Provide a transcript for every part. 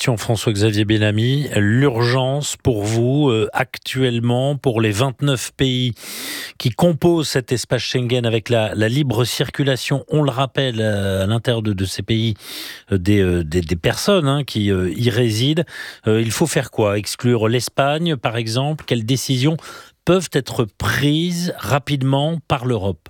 question, François-Xavier Bellamy. L'urgence pour vous, actuellement, pour les 29 pays qui composent cet espace Schengen avec la libre circulation, on le rappelle, à l'intérieur de ces pays, des personnes qui y résident. Il faut faire quoi? Exclure l'Espagne, par exemple? Quelles décisions peuvent être prises rapidement par l'Europe?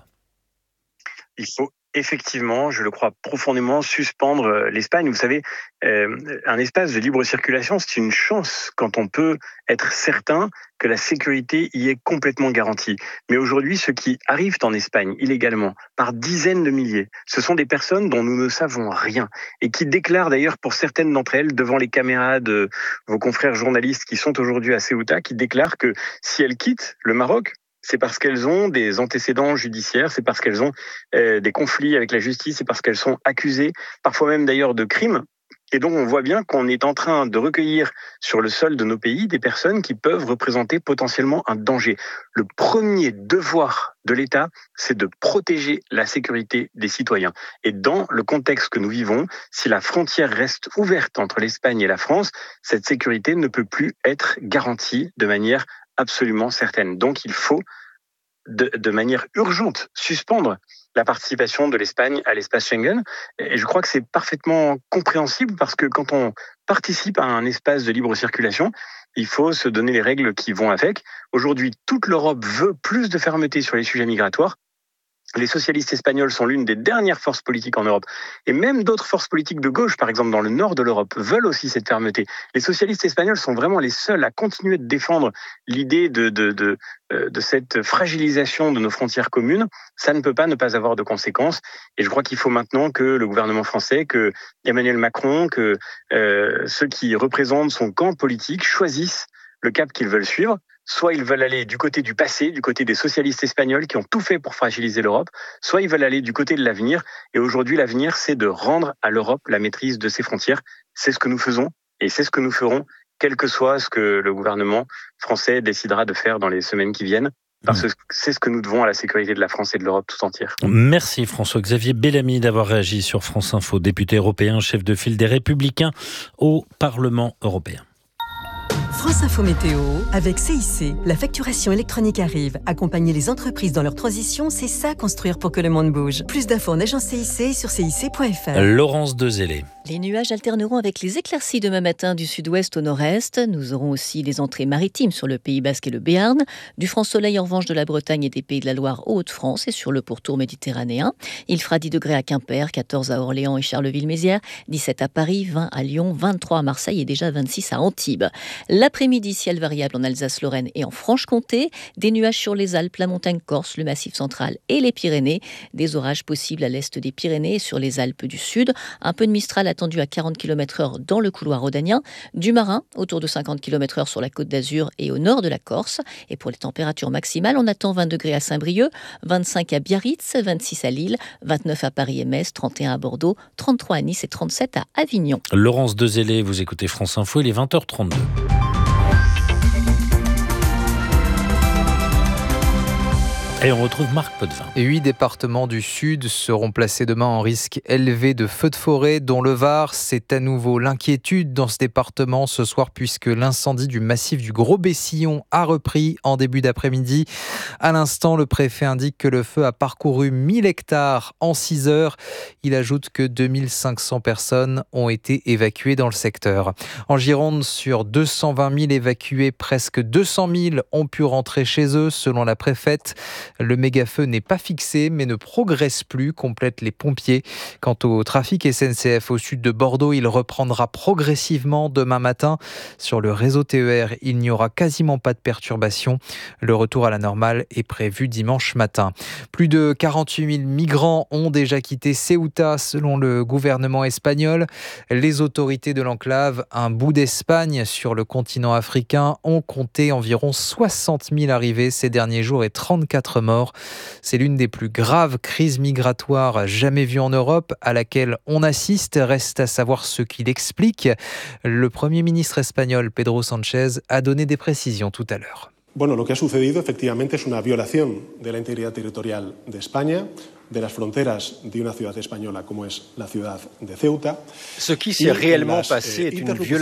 Il faut effectivement, je le crois profondément, suspendre l'Espagne. Vous savez, un espace de libre circulation, c'est une chance quand on peut être certain que la sécurité y est complètement garantie. Mais aujourd'hui, ceux qui arrivent en Espagne illégalement, par dizaines de milliers, ce sont des personnes dont nous ne savons rien et qui déclarent d'ailleurs pour certaines d'entre elles, devant les caméras de vos confrères journalistes qui sont aujourd'hui à Ceuta, qui déclarent que si elles quittent le Maroc, c'est parce qu'elles ont des antécédents judiciaires, c'est parce qu'elles ont des conflits avec la justice, c'est parce qu'elles sont accusées, parfois même d'ailleurs de crimes. Et donc on voit bien qu'on est en train de recueillir sur le sol de nos pays des personnes qui peuvent représenter potentiellement un danger. Le premier devoir de l'État, c'est de protéger la sécurité des citoyens. Et dans le contexte que nous vivons, si la frontière reste ouverte entre l'Espagne et la France, cette sécurité ne peut plus être garantie de manière absolument certaine. Donc il faut de manière urgente suspendre la participation de l'Espagne à l'espace Schengen. Et je crois que c'est parfaitement compréhensible parce que quand on participe à un espace de libre circulation, il faut se donner les règles qui vont avec. Aujourd'hui, toute l'Europe veut plus de fermeté sur les sujets migratoires. Les socialistes espagnols sont l'une des dernières forces politiques en Europe. Et même d'autres forces politiques de gauche, par exemple dans le nord de l'Europe, veulent aussi cette fermeté. Les socialistes espagnols sont vraiment les seuls à continuer de défendre l'idée de cette fragilisation de nos frontières communes. Ça ne peut pas ne pas avoir de conséquences. Et je crois qu'il faut maintenant que le gouvernement français, que Emmanuel Macron, que ceux qui représentent son camp politique choisissent le cap qu'ils veulent suivre. Soit ils veulent aller du côté du passé, du côté des socialistes espagnols qui ont tout fait pour fragiliser l'Europe, soit ils veulent aller du côté de l'avenir. Et aujourd'hui, l'avenir, c'est de rendre à l'Europe la maîtrise de ses frontières. C'est ce que nous faisons et c'est ce que nous ferons, quel que soit ce que le gouvernement français décidera de faire dans les semaines qui viennent. Parce que c'est ce que nous devons à la sécurité de la France et de l'Europe tout entière. Merci François-Xavier Bellamy d'avoir réagi sur France Info, député européen, chef de file des Républicains au Parlement européen. France Info Météo avec CIC. La facturation électronique arrive. Accompagner les entreprises dans leur transition, c'est ça construire pour que le monde bouge. Plus d'infos en agence CIC et sur cic.fr. Laurence Dezellé. Les nuages alterneront avec les éclaircies demain matin du sud-ouest au nord-est. Nous aurons aussi les entrées maritimes sur le Pays Basque et le Béarn. Du franc soleil en revanche de la Bretagne et des Pays de la Loire aux Hauts-de-France et sur le pourtour méditerranéen. Il fera 10 degrés à Quimper, 14 à Orléans et Charleville-Mézières, 17 à Paris, 20 à Lyon, 23 à Marseille et déjà 26 à Antibes. L'après-midi, ciel variable en Alsace-Lorraine et en Franche-Comté. Des nuages sur les Alpes, la montagne corse, le massif central et les Pyrénées. Des orages possibles à l'est des Pyrénées et sur les Alpes du Sud. Un peu de Mistral attendu à 40 km/h dans le couloir rhodanien. Du marin, autour de 50 km/h sur la Côte d'Azur et au nord de la Corse. Et pour les températures maximales, on attend 20 degrés à Saint-Brieuc, 25 à Biarritz, 26 à Lille, 29 à Paris et Metz, 31 à Bordeaux, 33 à Nice et 37 à Avignon. Laurence Dezellé, vous écoutez France Info, il est 20h32. Et on retrouve Marc Potvin. 8 départements du Sud seront placés demain en risque élevé de feux de forêt, dont le Var. C'est à nouveau l'inquiétude dans ce département ce soir puisque l'incendie du massif du Gros-Bessillon a repris en début d'après-midi. À l'instant, le préfet indique que le feu a parcouru 1000 hectares en 6 heures. Il ajoute que 2500 personnes ont été évacuées dans le secteur. En Gironde, sur 220 000 évacués, presque 200 000 ont pu rentrer chez eux, selon la préfète. Le méga-feu n'est pas fixé, mais ne progresse plus, complètent les pompiers. Quant au trafic SNCF au sud de Bordeaux, il reprendra progressivement demain matin. Sur le réseau TER, il n'y aura quasiment pas de perturbations. Le retour à la normale est prévu dimanche matin. Plus de 48 000 migrants ont déjà quitté Ceuta, selon le gouvernement espagnol. Les autorités de l'enclave, un bout d'Espagne sur le continent africain, ont compté environ 60 000 arrivées ces derniers jours et 34 morts. C'est l'une des plus graves crises migratoires jamais vues en Europe, à laquelle on assiste. Reste à savoir ce qu'il explique. Le Premier ministre espagnol, Pedro Sánchez, a donné des précisions tout à l'heure. Bueno, lo que ha sucedido efectivamente es una violación de la integridad territorial de España, de las fronteras de una ciudad española como es la ciudad de Ceuta. Ce qui s'est réellement passé est une violation